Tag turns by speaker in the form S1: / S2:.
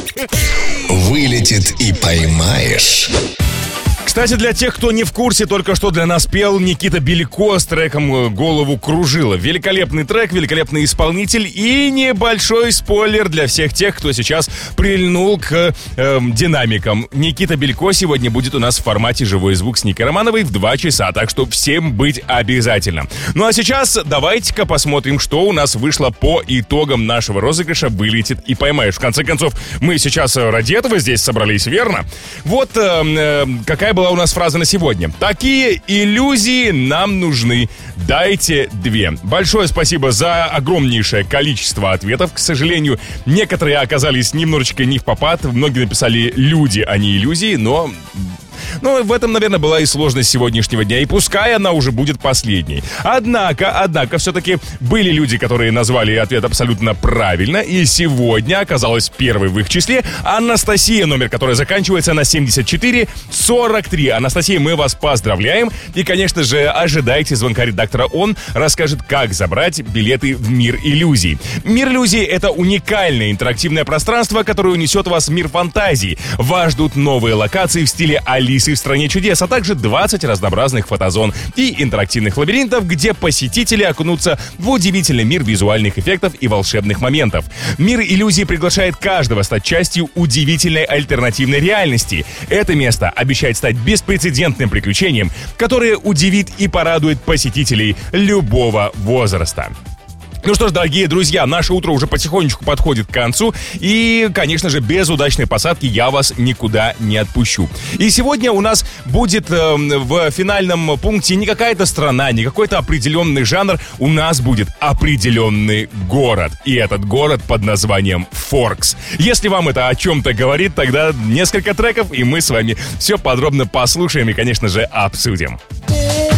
S1: Вылетит и поймаешь.
S2: Кстати, для тех, кто не в курсе, только что для нас пел Никита Белико с треком «Голову кружило». Великолепный трек, великолепный исполнитель и небольшой спойлер для всех тех, кто сейчас прильнул к динамикам. Никита Белико сегодня будет у нас в формате «Живой звук» с Никой Романовой в 2 часа, так что всем быть обязательно. Ну а сейчас давайте-ка посмотрим, что у нас вышло по итогам нашего розыгрыша «Вылетит и поймаешь». В конце концов, мы сейчас ради этого здесь собрались, верно? Вот какая была у нас фраза на сегодня. Такие иллюзии нам нужны. Дайте 2. Большое спасибо за огромнейшее количество ответов. К сожалению, некоторые оказались немножечко не в попад. Многие написали «люди», а не «иллюзии», но... Ну, в этом, наверное, была и сложность сегодняшнего дня. И пускай она уже будет последней. Однако, все-таки были люди, которые назвали ответ абсолютно правильно. И сегодня оказалась первой в их числе Анастасия, номер которой заканчивается на 7443. Анастасия, мы вас поздравляем. И, конечно же, ожидайте звонка редактора. Он расскажет, как забрать билеты в мир иллюзий. Мир иллюзий — это уникальное интерактивное пространство, которое унесет вас в мир фантазии. Вас ждут новые локации в стиле Алисы в стране чудес, а также 20 разнообразных фотозон и интерактивных лабиринтов, где посетители окунутся в удивительный мир визуальных эффектов и волшебных моментов. Мир иллюзий приглашает каждого стать частью удивительной альтернативной реальности. Это место обещает стать беспрецедентным приключением, которое удивит и порадует посетителей любого возраста. Ну что ж, дорогие друзья, наше утро уже потихонечку подходит к концу. И, конечно же, без удачной посадки я вас никуда не отпущу. И сегодня у нас будет в финальном пункте не какая-то страна, не какой-то определенный жанр. У нас будет определенный город. И этот город под названием Форкс. Если вам это о чем-то говорит, тогда несколько треков, и мы с вами все подробно послушаем и, конечно же, обсудим.